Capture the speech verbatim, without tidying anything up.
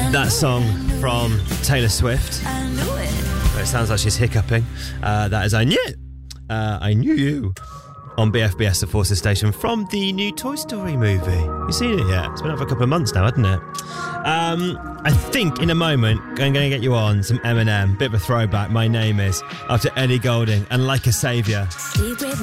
That song from Taylor Swift. It sounds like she's hiccuping. Uh, that is I Knew It. Uh, I Knew You on B F B S, the Forces Station, from the new Toy Story movie. You seen it yet? It's been out for a couple of months now, hasn't it? Um, I think in a moment I'm going to get you on some Eminem, bit of a throwback. My Name Is, after Ellie Goulding and Like a Saviour.